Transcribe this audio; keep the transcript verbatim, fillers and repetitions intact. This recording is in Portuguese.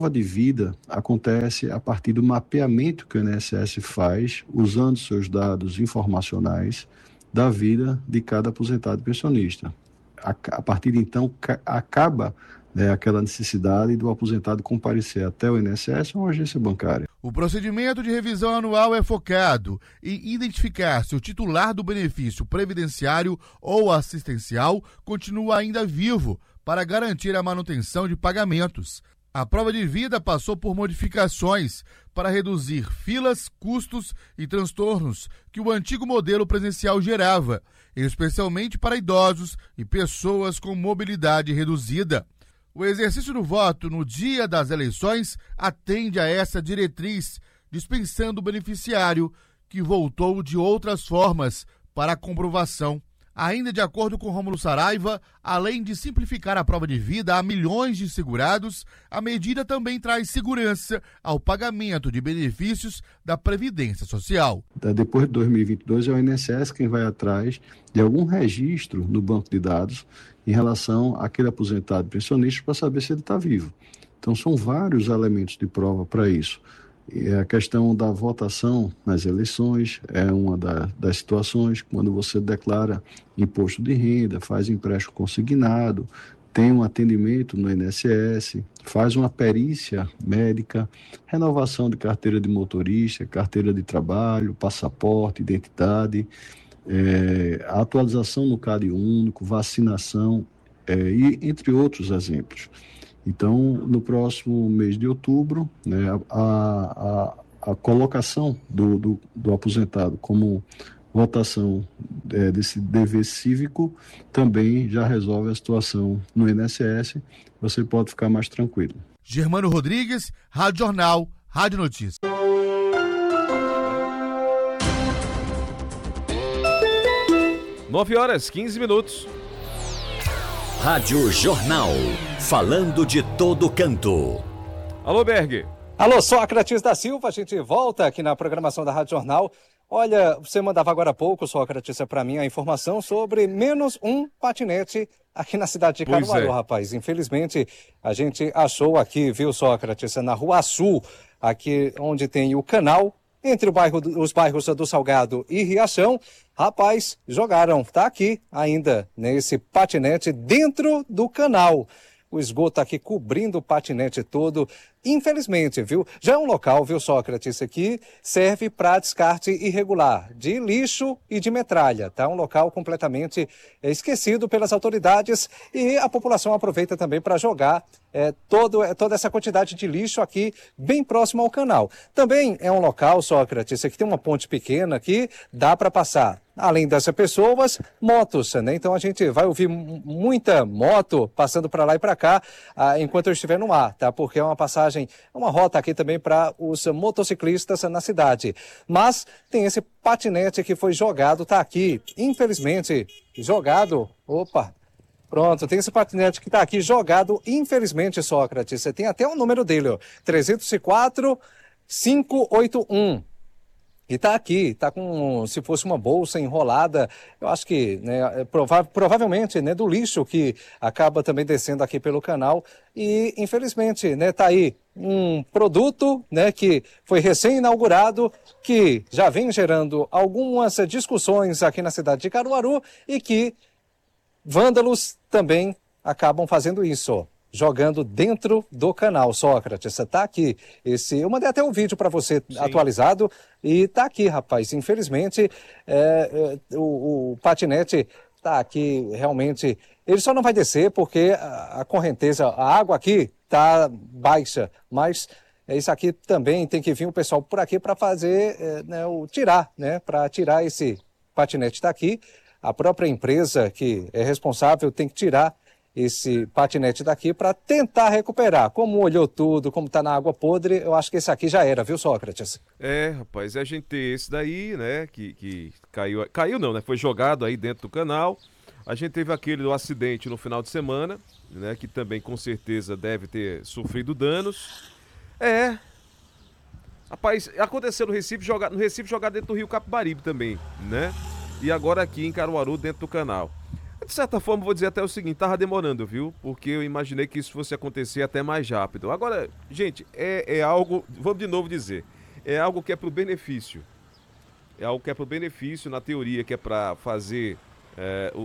de vida acontece a partir do mapeamento que o I N S S faz, usando seus dados informacionais da vida de cada aposentado e pensionista. A, a partir de então, ca, acaba né, aquela necessidade do aposentado comparecer até o I N S S ou uma agência bancária. O procedimento de revisão anual é focado em identificar se o titular do benefício previdenciário ou assistencial continua ainda vivo para garantir a manutenção de pagamentos. A prova de vida passou por modificações para reduzir filas, custos e transtornos que o antigo modelo presencial gerava, especialmente para idosos e pessoas com mobilidade reduzida. O exercício do voto no dia das eleições atende a essa diretriz, dispensando o beneficiário que voltou de outras formas para a comprovação. Ainda de acordo com Rômulo Saraiva, além de simplificar a prova de vida a milhões de segurados, a medida também traz segurança ao pagamento de benefícios da Previdência Social. Depois de dois mil e vinte e dois, é o I N S S quem vai atrás de algum registro no banco de dados em relação àquele aposentado pensionista para saber se ele está vivo. Então, são vários elementos de prova para isso. E a questão da votação nas eleições é uma da, das situações, quando você declara imposto de renda, faz empréstimo consignado, tem um atendimento no I N S S, faz uma perícia médica, renovação de carteira de motorista, carteira de trabalho, passaporte, identidade, é, a atualização no C A D único, vacinação, é, e entre outros exemplos. Então, no próximo mês de outubro, né, a, a, a colocação do, do, do aposentado como votação é, desse dever cívico também já resolve a situação no I N S S. Você pode ficar mais tranquilo. Germano Rodrigues, Rádio Jornal, Rádio Notícias. nove horas, quinze minutos. Rádio Jornal, falando de todo canto. Alô, Berg. Alô, Sócrates da Silva, a gente volta aqui na programação da Rádio Jornal. Olha, você mandava agora há pouco, Sócrates, para mim a informação sobre menos um patinete aqui na cidade de Caruaru, é. rapaz. Infelizmente, a gente achou aqui, viu, Sócrates, na Rua Sul, aqui onde tem o canal, entre o bairro, os bairros do Salgado e Riachão. Rapaz, jogaram, tá aqui ainda, nesse patinete dentro do canal. O esgoto aqui cobrindo o patinete todo. Infelizmente, viu? Já é um local, viu, Sócrates, que serve para descarte irregular de lixo e de metralha, tá? Um local completamente esquecido pelas autoridades e a população aproveita também para jogar é, todo, toda essa quantidade de lixo aqui bem próximo ao canal. Também é um local, Sócrates, que tem uma ponte pequena que dá para passar. Além dessas pessoas, motos, né? Então a gente vai ouvir muita moto passando para lá e para cá ah, enquanto eu estiver no ar, tá? Porque é uma passagem, uma rota aqui também para os motociclistas na cidade. Mas tem esse patinete que foi jogado, tá aqui, infelizmente, jogado, opa, pronto, tem esse patinete que tá aqui jogado, infelizmente, Sócrates, você tem até o número dele, ó, trezentos e quatro, quinhentos e oitenta e um. E tá aqui, tá com, se fosse uma bolsa enrolada, eu acho que, né, prova- provavelmente, né, do lixo que acaba também descendo aqui pelo canal. E, infelizmente, né, tá aí um produto, né, que foi recém-inaugurado, que já vem gerando algumas discussões aqui na cidade de Caruaru e que vândalos também acabam fazendo isso. Jogando dentro do canal, Sócrates. Tá aqui. Esse, eu mandei até um vídeo para você Sim. atualizado e tá aqui, rapaz. Infelizmente, é, é, o, o patinete tá aqui realmente. Ele só não vai descer porque a, a correnteza, a água aqui tá baixa, mas é isso aqui também tem que vir o pessoal por aqui para fazer, é, né, o tirar, né, para tirar esse patinete daqui. A própria empresa que é responsável tem que tirar esse patinete daqui para tentar recuperar. Como olhou tudo, como está na água podre, eu acho que esse aqui já era, viu, Sócrates? É, rapaz, a gente tem esse daí, né, que, que caiu, caiu não, né, foi jogado aí dentro do canal. A gente teve aquele do acidente no final de semana, né, que também com certeza deve ter sofrido danos. É, rapaz, aconteceu no Recife, jogar, no Recife jogar dentro do Rio Capibaribe também, né, e agora aqui em Caruaru dentro do canal. de certa forma, vou dizer até o seguinte, tava demorando, viu? Porque eu imaginei que isso fosse acontecer até mais rápido. Agora, gente, é, é algo, vamos de novo dizer, é algo que é pro benefício. É algo que é pro benefício, na teoria, que é para fazer é, o,